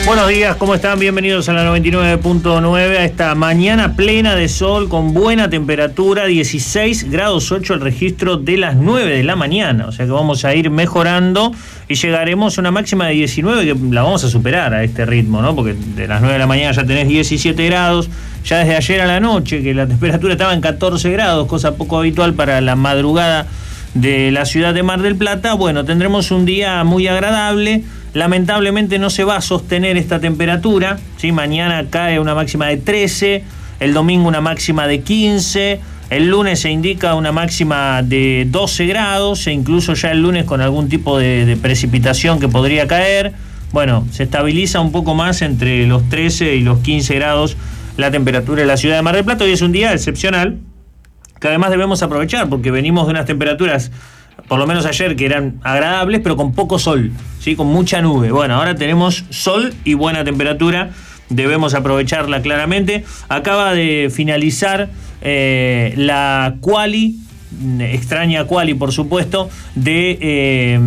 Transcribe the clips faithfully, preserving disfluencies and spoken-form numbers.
Buenos días, ¿cómo están? Bienvenidos a la noventa y nueve punto nueve, a esta mañana plena de sol con buena temperatura, dieciséis grados ocho el registro de las nueve de la mañana, o sea que vamos a ir mejorando y llegaremos a una máxima de diecinueve, que la vamos a superar a este ritmo, ¿no? Porque de las nueve de la mañana ya tenés diecisiete grados, ya desde ayer a la noche que la temperatura estaba en catorce grados, cosa poco habitual para la madrugada de la ciudad de Mar del Plata. Bueno, tendremos un día muy agradable. Lamentablemente no se va a sostener esta temperatura, ¿sí? Mañana cae una máxima de trece, el domingo una máxima de quince, el lunes se indica una máxima de doce grados, e incluso ya el lunes con algún tipo de, de precipitación que podría caer. Bueno, se estabiliza un poco más entre los trece y los quince grados la temperatura de la ciudad de Mar del Plata. Hoy es un día excepcional, que además debemos aprovechar, porque venimos de unas temperaturas, por lo menos ayer, que eran agradables, pero con poco sol, ¿sí? Con mucha nube. Bueno, ahora tenemos sol y buena temperatura, debemos aprovecharla claramente. Acaba de finalizar eh, la quali, extraña quali por supuesto, de eh,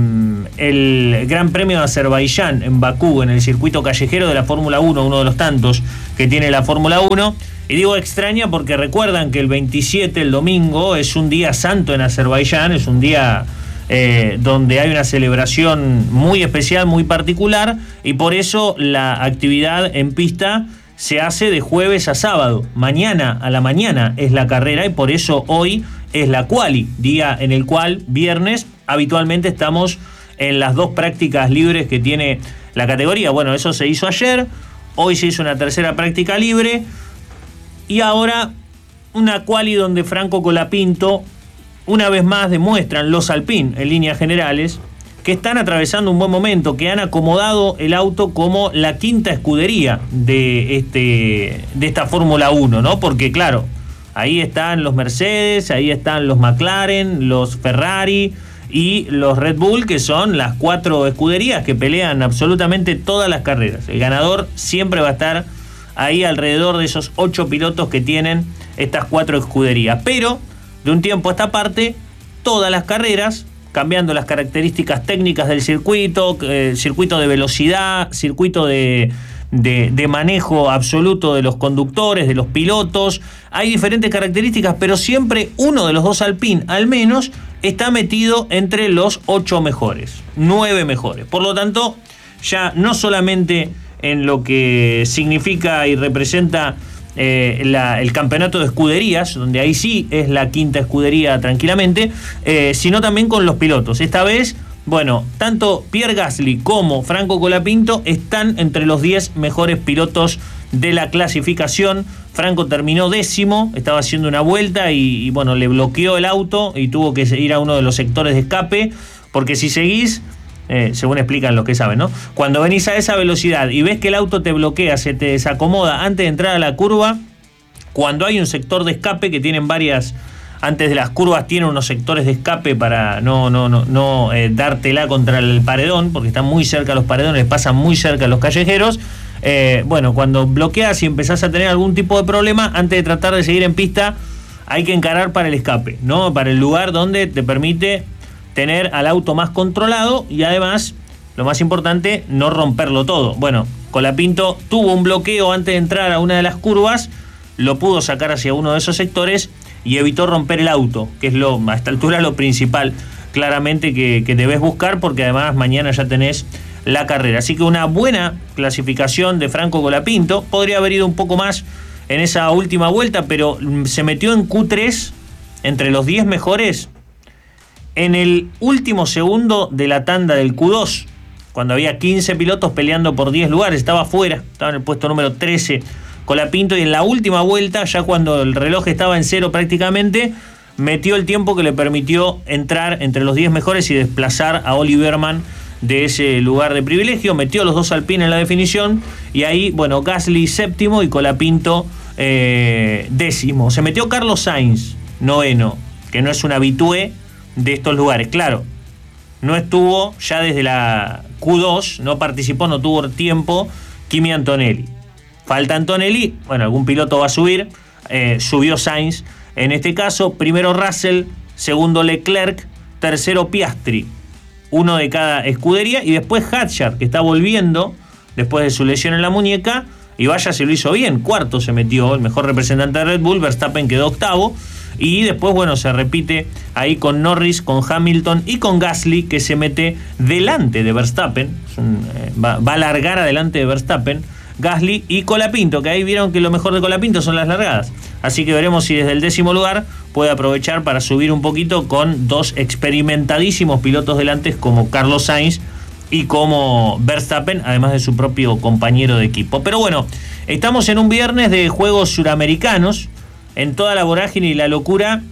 el Gran Premio de Azerbaiyán en Bakú, en el circuito callejero de la Fórmula uno, uno de los tantos que tiene la Fórmula uno. Y digo extraña porque recuerdan que el veintisiete, el domingo, es un día santo en Azerbaiyán, es un día eh, donde hay una celebración muy especial, muy particular, y por eso la actividad en pista se hace de jueves a sábado. Mañana a la mañana es la carrera y por eso hoy es la quali, día en el cual, viernes, habitualmente estamos en las dos prácticas libres que tiene la categoría. Bueno, eso se hizo ayer, hoy se hizo una tercera práctica libre. Y ahora una quali donde Franco Colapinto, una vez más demuestran los Alpine, en líneas generales, que están atravesando un buen momento, que han acomodado el auto como la quinta escudería de, este, de esta Fórmula uno, ¿no? Porque claro, ahí están los Mercedes, ahí están los McLaren, los Ferrari y los Red Bull, que son las cuatro escuderías que pelean absolutamente todas las carreras. El ganador siempre va a estar ahí alrededor de esos ocho pilotos que tienen estas cuatro escuderías. Pero, de un tiempo a esta parte, todas las carreras, cambiando las características técnicas del circuito, eh, circuito de velocidad, circuito de, de, de manejo absoluto de los conductores, de los pilotos, hay diferentes características, pero siempre uno de los dos Alpine, al menos, está metido entre los ocho mejores, nueve mejores. Por lo tanto, ya no solamente en lo que significa y representa eh, la, el campeonato de escuderías, donde ahí sí es la quinta escudería tranquilamente, eh, sino también con los pilotos. Esta vez, bueno, tanto Pierre Gasly como Franco Colapinto están entre los diez mejores pilotos de la clasificación. Franco terminó décimo, estaba haciendo una vuelta y, y bueno, le bloqueó el auto y tuvo que ir a uno de los sectores de escape, porque si seguís, Eh, según explican los que saben, ¿no? Cuando venís a esa velocidad y ves que el auto te bloquea, se te desacomoda antes de entrar a la curva, cuando hay un sector de escape que tienen varias, antes de las curvas tienen unos sectores de escape para no, no, no, no eh, dártela contra el paredón, porque están muy cerca los paredones, pasan muy cerca los callejeros. Eh, bueno, cuando bloqueas y empezás a tener algún tipo de problema, antes de tratar de seguir en pista, hay que encarar para el escape, ¿no? Para el lugar donde te permite tener al auto más controlado y además, lo más importante, no romperlo todo. Bueno, Colapinto tuvo un bloqueo antes de entrar a una de las curvas, lo pudo sacar hacia uno de esos sectores y evitó romper el auto, que es lo, a esta altura lo principal claramente que, que debes buscar, porque además mañana ya tenés la carrera. Así que una buena clasificación de Franco Colapinto. Podría haber ido un poco más en esa última vuelta, pero se metió en Q tres entre los diez mejores en el último segundo de la tanda del Q dos, cuando había quince pilotos peleando por diez lugares. Estaba fuera, estaba en el puesto número trece Colapinto, y en la última vuelta, ya cuando el reloj estaba en cero prácticamente, metió el tiempo que le permitió entrar entre los diez mejores y desplazar a Oliverman de ese lugar de privilegio. Metió los dos Alpine en la definición y ahí, bueno, Gasly séptimo y Colapinto eh, décimo. Se metió Carlos Sainz noveno, que no es un habitué de estos lugares. Claro, no estuvo ya desde la Q dos, no participó, no tuvo tiempo Kimi Antonelli. Falta Antonelli, bueno, algún piloto va a subir, eh, subió Sainz en este caso, primero Russell, segundo Leclerc, tercero Piastri, uno de cada escudería, y después Hadjar, que está volviendo después de su lesión en la muñeca, y vaya, se lo hizo bien. Cuarto se metió, el mejor representante de Red Bull. Verstappen quedó octavo. Y después, bueno, se repite ahí con Norris, con Hamilton y con Gasly, que se mete delante de Verstappen. Es un, eh, va, va a largar adelante de Verstappen, Gasly y Colapinto, que ahí vieron que lo mejor de Colapinto son las largadas. Así que veremos si desde el décimo lugar puede aprovechar para subir un poquito con dos experimentadísimos pilotos delante como Carlos Sainz y como Verstappen, además de su propio compañero de equipo. Pero bueno, estamos en un viernes de Juegos Suramericanos. En toda la vorágine y la locura,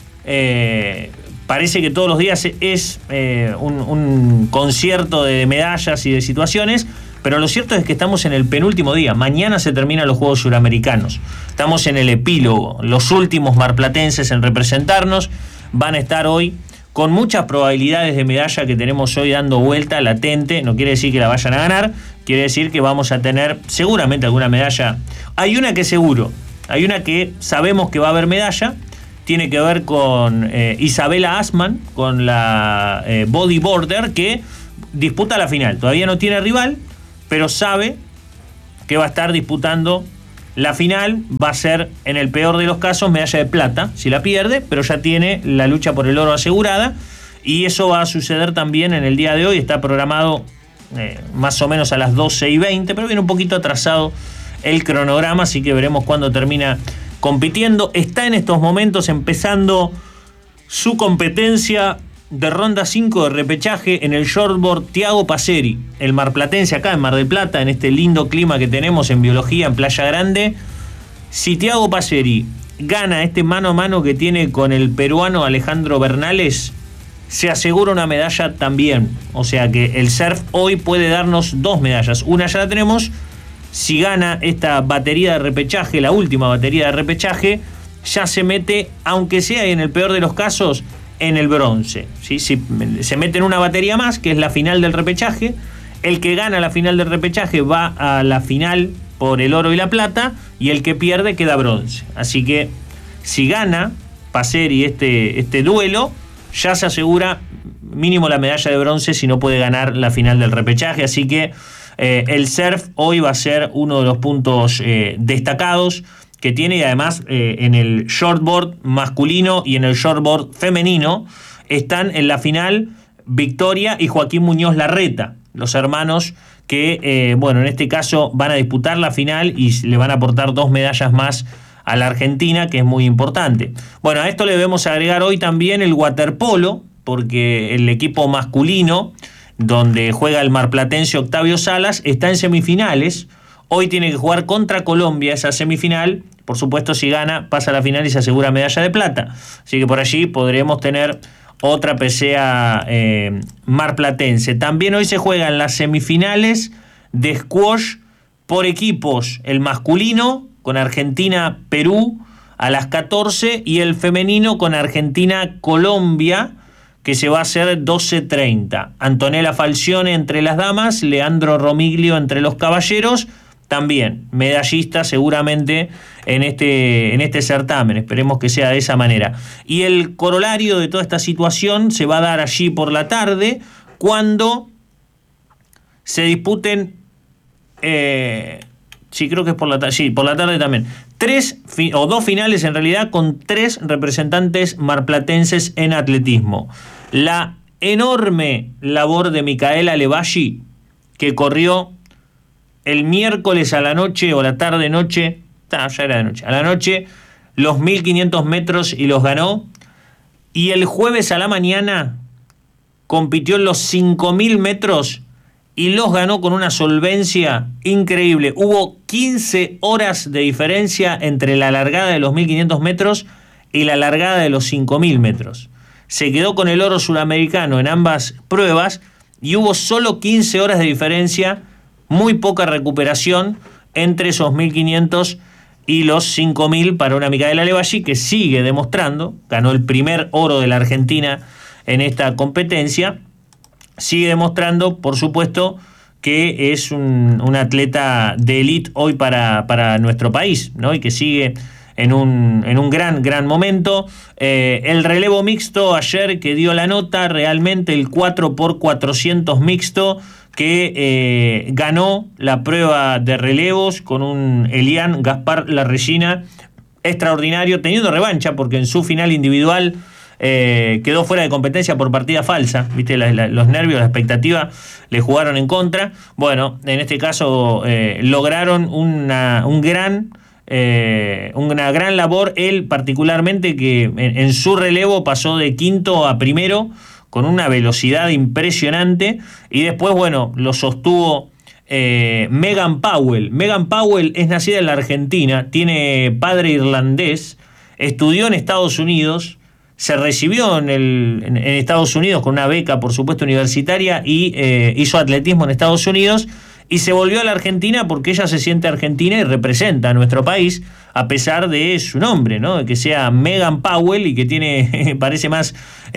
eh, parece que todos los días es eh, un, un concierto de medallas y de situaciones, pero lo cierto es que estamos en el penúltimo día. Mañana se terminan los Juegos Suramericanos. Estamos en el epílogo. Los últimos marplatenses en representarnos van a estar hoy con muchas probabilidades de medalla que tenemos hoy dando vuelta latente. No quiere decir que la vayan a ganar, quiere decir que vamos a tener seguramente alguna medalla. Hay una que seguro, hay una que sabemos que va a haber medalla, tiene que ver con eh, Isabella Assmann, con la eh, bodyboarder, que disputa la final. Todavía no tiene rival, pero sabe que va a estar disputando la final. Va a ser, en el peor de los casos, medalla de plata, si la pierde, pero ya tiene la lucha por el oro asegurada, y eso va a suceder también en el día de hoy. Está programado eh, más o menos a las doce y veinte, pero viene un poquito atrasado el cronograma, así que veremos cuándo termina compitiendo. Está en estos momentos empezando su competencia de ronda cinco de repechaje en el shortboard Thiago Passeri, el marplatense acá en Mar del Plata, en este lindo clima que tenemos en biología en Playa Grande. Si Thiago Passeri gana este mano a mano que tiene con el peruano Alejandro Bernales, se asegura una medalla también. O sea que el surf hoy puede darnos dos medallas. Una ya la tenemos. Si gana esta batería de repechaje, la última batería de repechaje, ya se mete, aunque sea en el peor de los casos, en el bronce, ¿sí? Si se mete en una batería más, que es la final del repechaje, el que gana la final del repechaje va a la final por el oro y la plata, y el que pierde queda bronce. Así que si gana Passeri este, este duelo, ya se asegura mínimo la medalla de bronce si no puede ganar la final del repechaje. Así que eh, el surf hoy va a ser uno de los puntos eh, destacados que tiene, y además eh, en el shortboard masculino y en el shortboard femenino están en la final Victoria y Joaquín Muñoz Larreta, los hermanos que, eh, bueno, en este caso van a disputar la final y le van a aportar dos medallas más a la Argentina, que es muy importante. Bueno, a esto le debemos agregar hoy también el waterpolo, porque el equipo masculino, donde juega el marplatense Octavio Salas, está en semifinales. Hoy tiene que jugar contra Colombia esa semifinal. Por supuesto, si gana, pasa a la final y se asegura medalla de plata. Así que por allí podremos tener otra presea eh, marplatense. También hoy se juegan las semifinales de squash por equipos. El masculino con Argentina-Perú a las catorce y el femenino con Argentina-Colombia, que se va a hacer doce treinta. Antonella Falcione entre las damas, Leandro Romiglio entre los caballeros. También medallista seguramente en este, en este certamen. Esperemos que sea de esa manera. Y el corolario de toda esta situación se va a dar allí por la tarde, cuando se disputen, eh, sí, creo que es por la tarde, sí, por la tarde también, tres fi- o dos finales en realidad, con tres representantes marplatenses en atletismo. La enorme labor de Micaela Levalli, que corrió el miércoles a la noche o la tarde-noche, ah, ya era de noche, a la noche, los mil quinientos metros y los ganó. Y el jueves a la mañana compitió en los cinco mil metros y los ganó con una solvencia increíble. Hubo quince horas de diferencia entre la largada de los mil quinientos metros y la largada de los cinco mil metros. Se quedó con el oro suramericano en ambas pruebas y hubo solo quince horas de diferencia. Muy poca recuperación entre esos mil quinientos y los cinco mil para una Micaela Levalli, que sigue demostrando, ganó el primer oro de la Argentina en esta competencia, sigue demostrando, por supuesto, que es un, un atleta de élite hoy para, para nuestro país, ¿no? Y que sigue en un, en un gran, gran momento. Eh, el relevo mixto ayer, que dio la nota, realmente el cuatro por cuatrocientos mixto, que eh, ganó la prueba de relevos con un Elian Gaspar Larreyna extraordinario, teniendo revancha porque en su final individual eh, quedó fuera de competencia por partida falsa, viste, la, la, los nervios, la expectativa le jugaron en contra. Bueno, en este caso eh, lograron una, un gran eh, una gran labor, él particularmente, que en, en su relevo pasó de quinto a primero con una velocidad impresionante, y después, bueno, lo sostuvo eh, Megan Powell. Megan Powell es nacida en la Argentina, tiene padre irlandés, estudió en Estados Unidos, se recibió en, el, en, en Estados Unidos con una beca, por supuesto, universitaria, y eh, hizo atletismo en Estados Unidos, y se volvió a la Argentina porque ella se siente argentina y representa a nuestro país, a pesar de su nombre, ¿no? De que sea Megan Powell y que tiene, parece más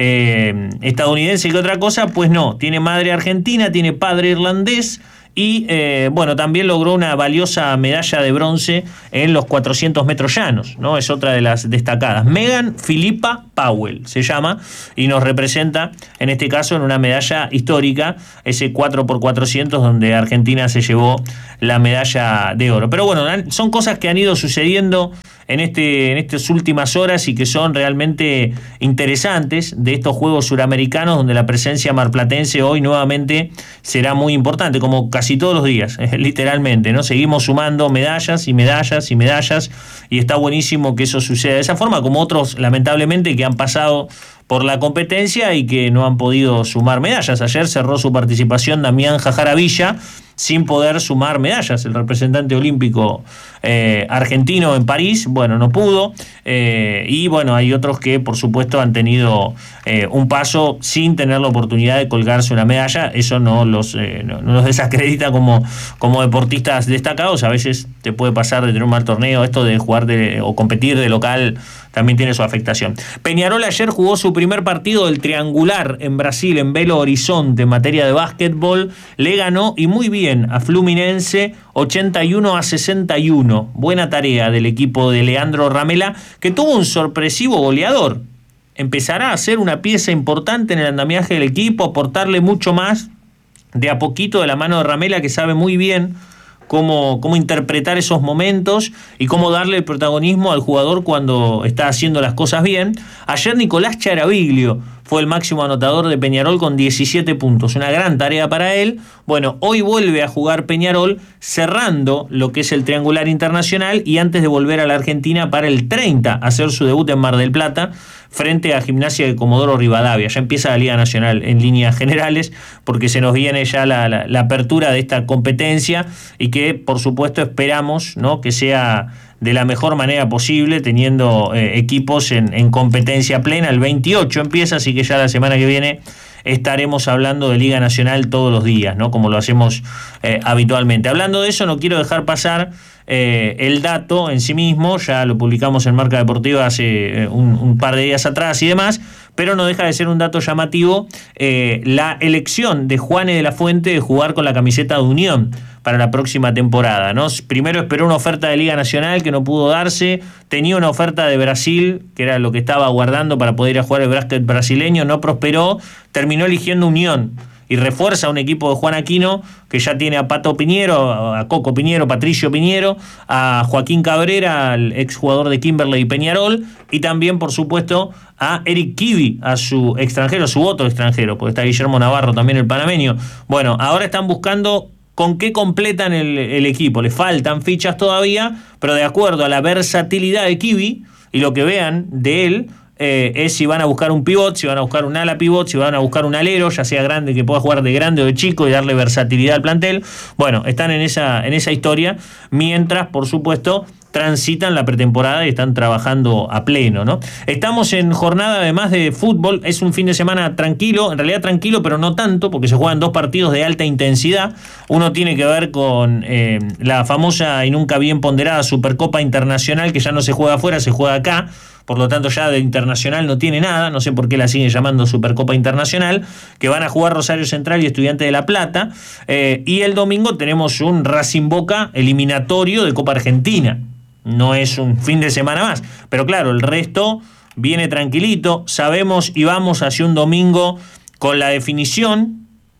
eh, estadounidense que otra cosa. Pues no, tiene madre argentina, tiene padre irlandés, y eh, bueno, también logró una valiosa medalla de bronce en los cuatrocientos metros llanos, ¿no? Es otra de las destacadas. Megan Philippa Powell se llama, y nos representa en este caso en una medalla histórica, ese cuatro por cuatrocientos, donde Argentina se llevó la medalla de oro. Pero bueno, son cosas que han ido sucediendo en, este, en estas últimas horas y que son realmente interesantes de estos Juegos Suramericanos, donde la presencia marplatense hoy nuevamente será muy importante, como casi todos los días, literalmente, ¿no? Seguimos sumando medallas y medallas y medallas, y está buenísimo que eso suceda de esa forma, como otros, lamentablemente, que han pasado por la competencia y que no han podido sumar medallas. Ayer cerró su participación Damián Jajaravilla sin poder sumar medallas. El representante olímpico eh, argentino en París, bueno, no pudo. Eh, y bueno, hay otros que, por supuesto, han tenido eh, un paso sin tener la oportunidad de colgarse una medalla. Eso no los, eh, no, no los desacredita como, como deportistas destacados. A veces te puede pasar de tener un mal torneo. Esto de jugar de, o competir de local también tiene su afectación. Peñarol ayer jugó su primer partido del triangular en Brasil, en Belo Horizonte, en materia de básquetbol. Le ganó, y muy bien, a Fluminense ochenta y uno a sesenta y uno. Buena tarea del equipo de Leandro Ramela, que tuvo un sorpresivo goleador. Empezará a ser una pieza importante en el andamiaje del equipo, aportarle mucho más de a poquito de la mano de Ramela, que sabe muy bien Cómo, cómo interpretar esos momentos y cómo darle el protagonismo al jugador cuando está haciendo las cosas bien. Ayer Nicolás Charaviglio fue el máximo anotador de Peñarol con diecisiete puntos, una gran tarea para él. Bueno, hoy vuelve a jugar Peñarol, cerrando lo que es el triangular internacional, y antes de volver a la Argentina para el treinta a hacer su debut en Mar del Plata frente a Gimnasia de Comodoro Rivadavia. Ya empieza la Liga Nacional en líneas generales, porque se nos viene ya la, la, la apertura de esta competencia, y que por supuesto esperamos, ¿no?, que sea de la mejor manera posible, teniendo eh, equipos en, en competencia plena. El veintiocho empieza, así que ya la semana que viene estaremos hablando de Liga Nacional todos los días, ¿no?, como lo hacemos eh, habitualmente. Hablando de eso, no quiero dejar pasar eh, el dato en sí mismo. Ya lo publicamos en Marca Deportiva hace eh, un, un par de días atrás y demás, pero no deja de ser un dato llamativo eh, la elección de Juane de la Fuente de jugar con la camiseta de Unión para la próxima temporada, ¿no? Primero esperó una oferta de Liga Nacional que no pudo darse, tenía una oferta de Brasil, que era lo que estaba aguardando para poder ir a jugar el básquet brasileño, no prosperó, terminó eligiendo Unión, y refuerza un equipo de Juan Aquino que ya tiene a Pato Piñero, a Coco Piñero, Patricio Piñero, a Joaquín Cabrera, el exjugador de Kimberley y Peñarol, y también, por supuesto, a Eric Kiwi, a su extranjero, a su otro extranjero, porque está Guillermo Navarro también, el panameño. Bueno, ahora están buscando con qué completan el, el equipo. Le faltan fichas todavía, pero de acuerdo a la versatilidad de Kiwi y lo que vean de él, eh, es si van a buscar un pivot, si van a buscar un ala pivot, si van a buscar un alero, ya sea grande, que pueda jugar de grande o de chico y darle versatilidad al plantel. Bueno, están en esa, en esa historia, mientras, por supuesto, transitan la pretemporada y están trabajando a pleno, ¿no? Estamos en jornada además de fútbol, es un fin de semana tranquilo, en realidad tranquilo, pero no tanto, porque se juegan dos partidos de alta intensidad. Uno tiene que ver con eh, la famosa y nunca bien ponderada Supercopa Internacional, que ya no se juega afuera, se juega acá. Por lo tanto, ya de internacional no tiene nada, no sé por qué la siguen llamando Supercopa Internacional, que van a jugar Rosario Central y Estudiantes de La Plata. Eh, y el domingo tenemos un Racing Boca eliminatorio de Copa Argentina. No es un fin de semana más, pero claro, el resto viene tranquilito. Sabemos y vamos hacia un domingo con la definición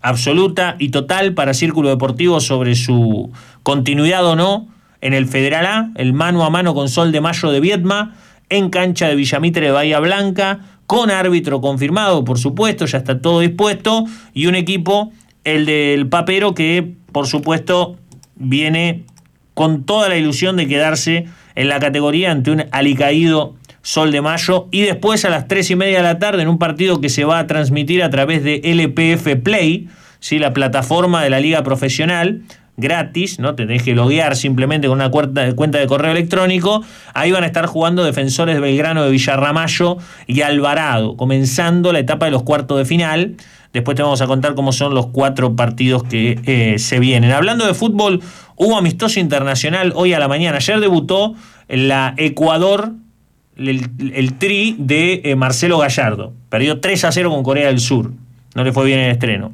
absoluta y total para Círculo Deportivo sobre su continuidad o no en el Federal A, el mano a mano con Sol de Mayo de Viedma, en cancha de Villamitre de Bahía Blanca, con árbitro confirmado, por supuesto, ya está todo dispuesto, y un equipo, el del Papero, que por supuesto viene con toda la ilusión de quedarse en la categoría ante un alicaído Sol de Mayo, y después a las tres y media de la tarde en un partido que se va a transmitir a través de L P F Play, ¿sí? La plataforma de la Liga Profesional, gratis, ¿no? Te tenés que loguear simplemente con una cuenta, cuenta de correo electrónico. Ahí van a estar jugando Defensores de Belgrano de Villarramayo y Alvarado, comenzando la etapa de los cuartos de final. Después te vamos a contar cómo son los cuatro partidos que eh, se vienen. Hablando de fútbol, hubo amistoso internacional hoy a la mañana. Ayer debutó la Ecuador, el, el tri de eh, Marcelo Gallardo. Perdió tres a cero con Corea del Sur. No le fue bien el estreno.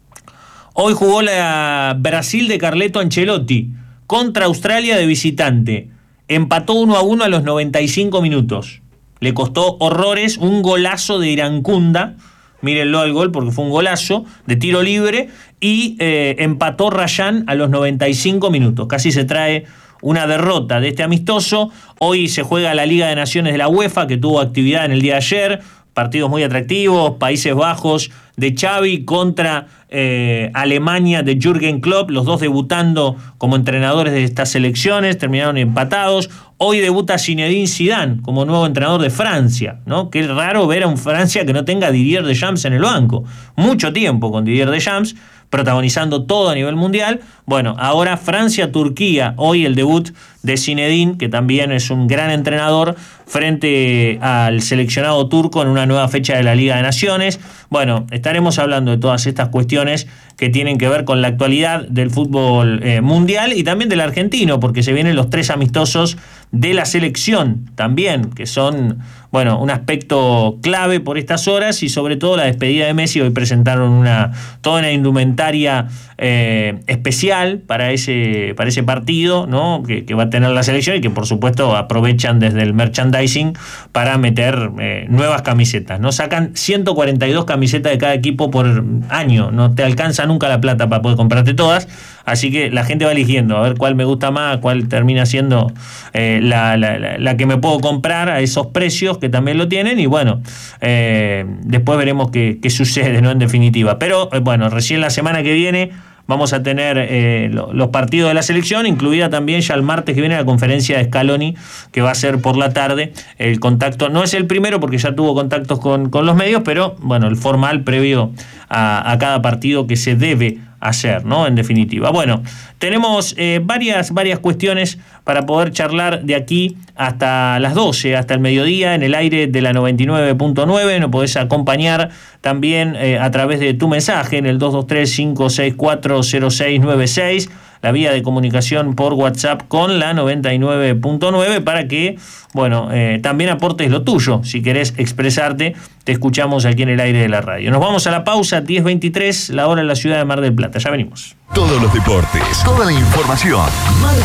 Hoy jugó la Brasil de Carleto Ancelotti contra Australia de visitante. Empató uno a uno a los noventa y cinco minutos. Le costó horrores un golazo de Irancunda. Mírenlo al gol porque fue un golazo de tiro libre. Y eh, empató Rayán a los noventa y cinco minutos. Casi se trae una derrota de este amistoso. Hoy se juega la Liga de Naciones de la UEFA, que tuvo actividad en el día de ayer. Partidos muy atractivos. Países Bajos de Xavi contra eh, Alemania de Jürgen Klopp, los dos debutando como entrenadores de estas selecciones, terminaron empatados. Hoy debuta Zinedine Zidane como nuevo entrenador de Francia, ¿no? Qué raro ver a un Francia que no tenga a Didier Deschamps en el banco. Mucho tiempo con Didier Deschamps, protagonizando todo a nivel mundial. Bueno, ahora Francia-Turquía, hoy el debut de Zinedine, que también es un gran entrenador, frente al seleccionado turco en una nueva fecha de la Liga de Naciones. Bueno, estaremos hablando de todas estas cuestiones que tienen que ver con la actualidad del fútbol eh, mundial y también del argentino, porque se vienen los tres amistosos de la selección también, que son, bueno, un aspecto clave por estas horas, y sobre todo la despedida de Messi. Hoy presentaron una toda una indumentaria eh, especial para ese, para ese partido, ¿no? que, que va a tener la selección, y que por supuesto aprovechan desde el merchandising para meter eh, nuevas camisetas, ¿no? Sacan ciento cuarenta y dos camisetas de cada equipo por año, no te alcanza nunca la plata para poder comprarte todas, así que la gente va eligiendo a ver cuál me gusta más, cuál termina siendo eh, la, la, la, la que me puedo comprar a esos precios que también lo tienen, y bueno, eh, después veremos qué, qué sucede, ¿no? En definitiva, pero eh, bueno, recién la semana que viene vamos a tener eh, lo, los partidos de la selección, incluida también ya el martes que viene la conferencia de Scaloni, que va a ser por la tarde. El contacto no es el primero porque ya tuvo contactos con, con los medios, pero bueno, el formal previo a, a cada partido que se debe hacer, ¿no? En definitiva. Bueno, tenemos eh, varias, varias cuestiones para poder charlar de aquí hasta las doce, hasta el mediodía, en el aire de la noventa y nueve punto nueve. Nos podés acompañar también eh, a través de tu mensaje en el dos dos tres, cinco seis cuatro, cero seis nueve seis, la vía de comunicación por WhatsApp con la noventa y nueve punto nueve, para que, bueno, eh, también aportes lo tuyo. Si querés expresarte, te escuchamos aquí en el aire de la radio. Nos vamos a la pausa, diez veintitrés, la hora en la ciudad de Mar del Plata. Ya venimos. Todos los deportes, toda la información. Mar